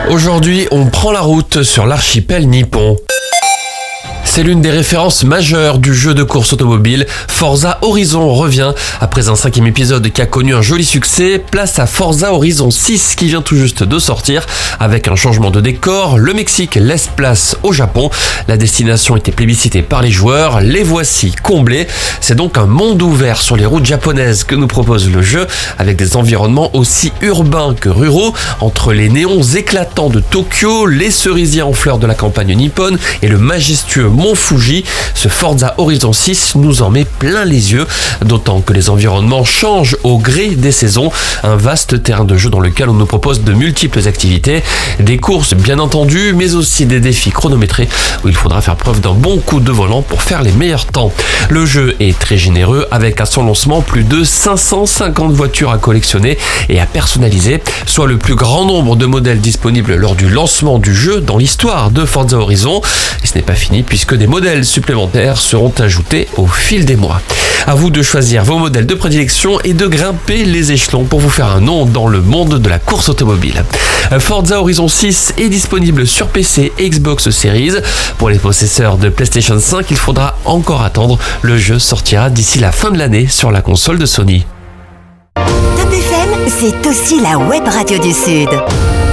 Aujourd'hui, on prend la route sur l'archipel nippon. C'est l'une des références majeures du jeu de course automobile. Forza Horizon revient. Après un 5e épisode qui a connu un joli succès, place à Forza Horizon 6 qui vient tout juste de sortir. Avec un changement de décor, le Mexique laisse place au Japon. La destination était plébiscitée par les joueurs, les voici comblés. C'est donc un monde ouvert sur les routes japonaises que nous propose le jeu, avec des environnements aussi urbains que ruraux, entre les néons éclatants de Tokyo, les cerisiers en fleurs de la campagne nippone et le majestueux Mont Fuji. Ce Forza Horizon 6 nous en met plein les yeux, d'autant que les environnements changent au gré des saisons. Un vaste terrain de jeu dans lequel on nous propose de multiples activités, des courses bien entendu, mais aussi des défis chronométrés où il faudra faire preuve d'un bon coup de volant pour faire les meilleurs temps. Le jeu est très généreux avec à son lancement plus de 550 voitures à collectionner et à personnaliser, soit le plus grand nombre de modèles disponibles lors du lancement du jeu dans l'histoire de Forza Horizon. Et ce n'est pas fini puisque des modèles supplémentaires seront ajoutés au fil des mois. À vous de choisir vos modèles de prédilection et de grimper les échelons pour vous faire un nom dans le monde de la course automobile. Forza Horizon 6 est disponible sur PC et Xbox Series. Pour les possesseurs de PlayStation 5, il faudra encore attendre. Le jeu sortira d'ici la fin de l'année sur la console de Sony. Top FM, c'est aussi la web radio du Sud.